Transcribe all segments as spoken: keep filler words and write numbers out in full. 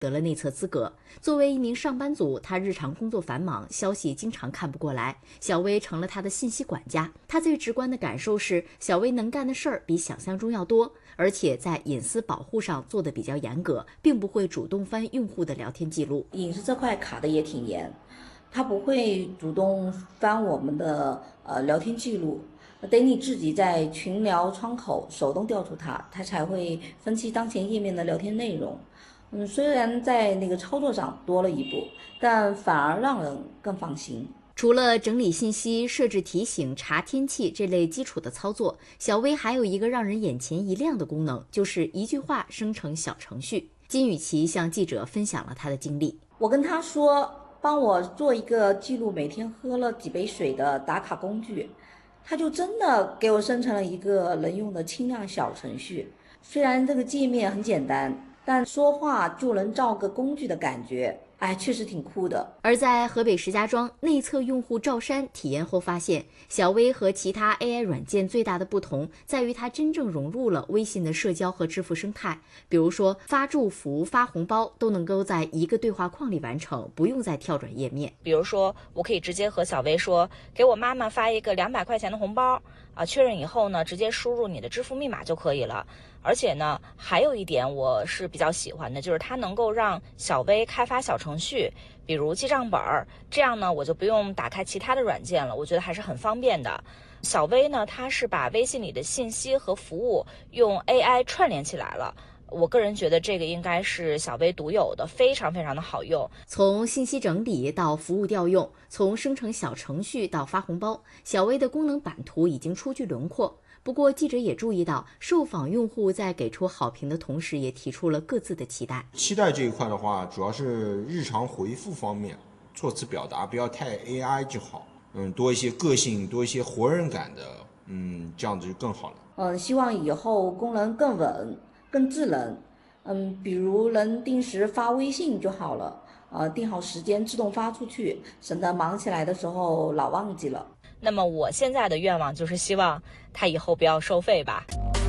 得了内测资格。作为一名上班族，他日常工作繁忙，消息经常看不过来，小薇成了他的信息管家。他最直观的感受是，小薇能干的事儿比想象中要多，而且在隐私保护上做得比较严格，并不会主动翻用户的聊天记录。 隐私这块卡的也挺严，他不会主动翻我们的呃聊天记录，得你自己在群聊窗口手动调出它，它才会分析当前页面的聊天内容。嗯，虽然在那个操作上多了一步，但反而让人更放心。 除了整理信息、设置提醒、查天气这类基础的操作，小薇还有一个让人眼前一亮的功能，就是一句话生成小程序。金雨琦向记者分享了她的经历。 我跟她说，帮我做一个记录每天喝了几杯水的打卡工具，她就真的给我生成了一个能用的轻量小程序。虽然这个界面很简单，但说话就能造个工具的感觉，哎，确实挺酷的。 而在河北石家庄，内测用户赵山体验后发现，小薇和其他 A I 软件最大的不同在于它真正融入了微信的社交和支付生态。比如说发祝福、发红包都能够在一个对话框里完成，不用再跳转页面。 比如说，我可以直接和小薇说，给我妈妈发一个两百块钱的红包啊，确认以后呢，直接输入你的支付密码就可以了。而且呢，还有一点我是比较喜欢的，就是它能够让小薇开发小程序，比如记账本儿，这样呢我就不用打开其他的软件了，我觉得还是很方便的。小薇呢，它是把微信里的信息和服务用 A I 串联起来了。我个人觉得这个应该是小薇独有的，非常非常的好用。 从信息整理到服务调用，从生成小程序到发红包，小薇的功能版图已经初具轮廓。不过记者也注意到，受访用户在给出好评的同时，也提出了各自的期待。 期待这一块的话，主要是日常回复方面，措辞表达不要太 A I 就好，嗯，多一些个性，多一些活人感的，嗯，这样子就更好了。 嗯，希望以后功能更稳、更智能。嗯，比如能定时发微信就好了，呃，定好时间自动发出去，省得忙起来的时候老忘記了。 那麼我現在的願望就是希望它以後不要收費吧。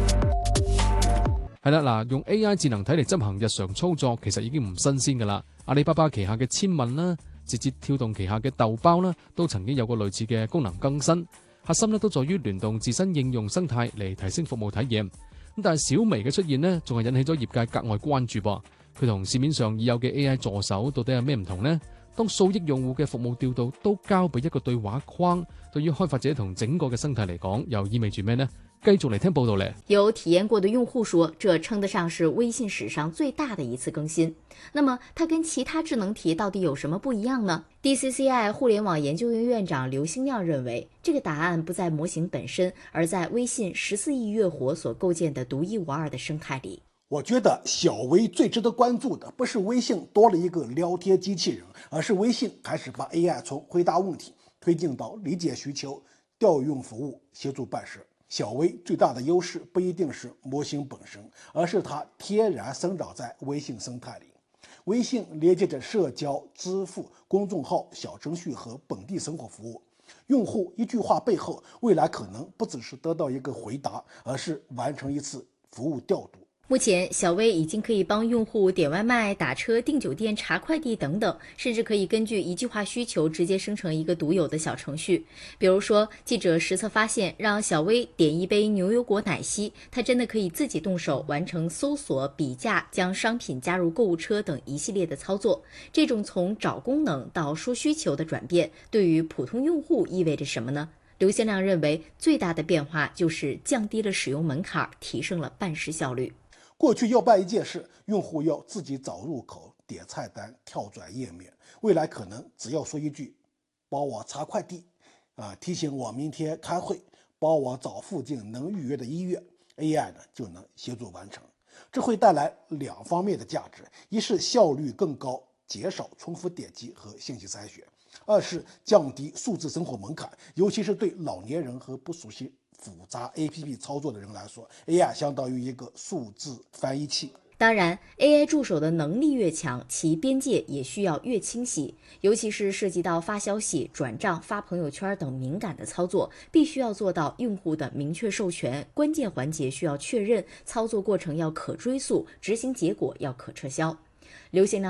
係啦，嗱，用 A I 智能體嚟執行日常操作，其實已經唔新鮮㗎啦。阿里巴巴旗下嘅千問啦，字節跳動旗下嘅豆包啦，都曾經有過類似嘅功能更新。核心咧都在於聯動自身應用生態嚟提升服務體驗。咁但係小微嘅出現呢，仲係引起咗業界格外關注噃。佢同市面上已有嘅 A I 助手到底有咩唔同呢？當數億用戶嘅服務調度都交俾一個對話框，對於開發者同整個嘅生態嚟講，又意味住咩呢？繼續嚟聽報道咧。 有體驗過的用戶說，這稱得上是微信史上最大的一次更新。那麼它跟其他智能體到底有什麼不一樣呢？ D C C I 互聯網研究院院長劉星亮認為，這個答案不在模型本身，而在微信十四億月活所構建的獨一無二的生態裡。 我覺得小微最值得關注的不是微信多了一個聊天機器人，而是微信開始把 A I 從回答問題推進到理解需求、調用服務、協助辦事。小微最大的優勢不一定是模型本身，而是它天然生長在微信生態裡。微信連接着社交、支付、公眾號、小程序和本地生活服務。用戶一句話背後，未來可能不只是得到一個回答，而是完成一次服務調度。 目前，小微已經可以幫用戶點外賣、打車、訂酒店、查快遞等等，甚至可以根據一句話需求直接生成一個獨有的小程序。比如說，記者實測發現，讓小微點一杯牛油果奶昔，它真的可以自己動手完成搜索、比價、將商品加入購物車等一系列的操作。這種從找功能到說需求的轉變，對於普通用戶意味着什麼呢？劉先亮認為，最大的變化就是降低了使用門檻，提升了辦事效率。 過去要辦一件事，用戶要自己找入口、點菜單、跳轉頁面，未來可能只要說一句幫我查快遞啊，提醒我明天開會，幫我找附近能預約的醫院， A I 呢就能協助完成。這會帶來兩方面的價值，一是效率更高，減少重複點擊和信息篩選，二是降低數字生活門檻，尤其是對老年人和不熟悉複雜 A P P 操作的人來說， A I 相當於一個數字翻譯器。 當然 A I 助手的能力越強，其邊界也需要越清晰，尤其是涉及到發消息、轉賬、發朋友圈等敏感的操作，必須要做到用戶的明確授權，關鍵環節需要確認，操作過程要可追溯，執行結果要可撤銷。 流行量